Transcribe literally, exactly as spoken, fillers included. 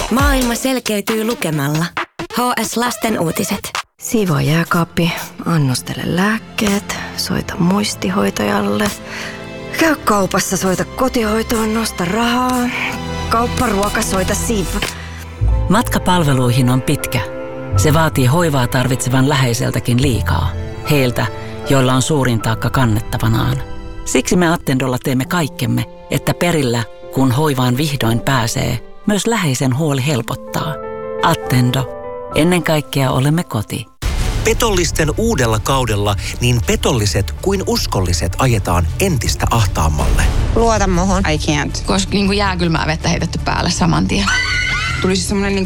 Maailma selkeytyy lukemalla. H S Lasten uutiset. Siivoa jääkaappi, annostele lääkkeet, soita muistihoitajalle. Käy kaupassa, soita kotihoitoon, nosta rahaa. Kaupparuoka, soita Siv. Matka palveluihin on pitkä. Se vaatii hoivaa tarvitsevan läheiseltäkin liikaa. Heiltä, joilla on suurin taakka kannettavanaan. Siksi me Attendolla teemme kaikkemme, että perillä, kun hoivaan vihdoin pääsee, myös läheisen huoli helpottaa. Attendo. Ennen kaikkea olemme koti. Petollisten uudella kaudella niin petolliset kuin uskolliset ajetaan entistä ahtaammalle. Luota muhun. I can't. Koska niin jääkylmää vettä heitetty päälle saman tien. Tuli siis semmoinen niin